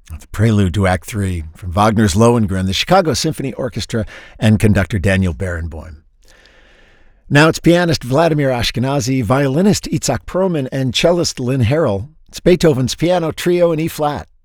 The prelude to Act 3 from Wagner's Lohengrin, the Chicago Symphony Orchestra, and conductor Daniel Barenboim. Now it's pianist Vladimir Ashkenazy, violinist Itzhak Perlman, and cellist Lynn Harrell. It's Beethoven's Piano Trio in E-flat.